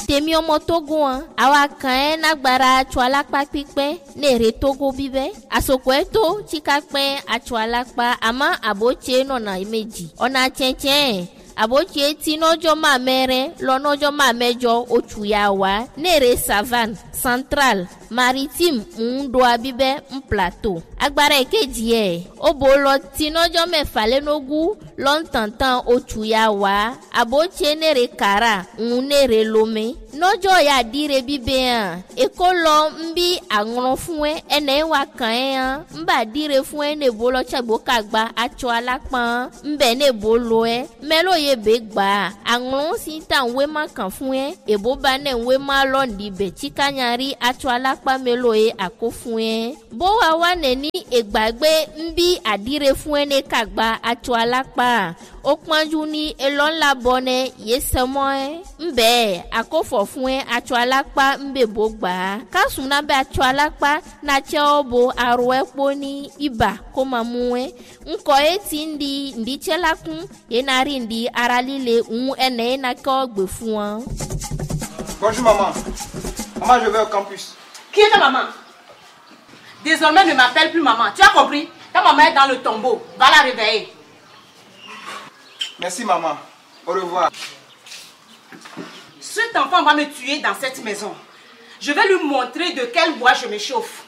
Temi omo Togo awa kan nagbara atwalakpa pipe nere Togo bibe asokweto chikakpe atwalakpa ama aboche nona imeji ona chenchen aboche ti nojo ma mere lo nojo ma mejo ochuyawa nere savane central maritime ndo abibe plateau agbara ekeji obolo ti nojo mefa lenogu lontantan ochuyawa aboche nere kara nere lome nojo ya dire bibe ekolo mbi agron fun ene wa kan mba dire fun ne bolo chagbo kagba acho alapa mbe ne bolo melo ye begba agron si tan we ma kan fun ebo ba ne we ma lo ndi be chikanyari acho alapa melo akofun bo wa ne ni egbagbe mbi adire fun ne kagba acho alapa okpanju ni elon la bone yesemo mbe akofo fún atwalakpa mbebo gba kasuna be atwalakpa na cheobo arwepo ni iba komamuwe nko eti ndi chelakun yenari ndi aralile ene na ko gbe fún. Bonjour maman. Maman, je vais au campus. Qui est ta maman? Désormais ne m'appelle plus maman. Tu as compris? Ta maman est dans le tombeau. Va la réveiller. Merci maman. Au revoir. Cet enfant va me tuer dans cette maison. Je vais lui montrer de quel bois je me chauffe.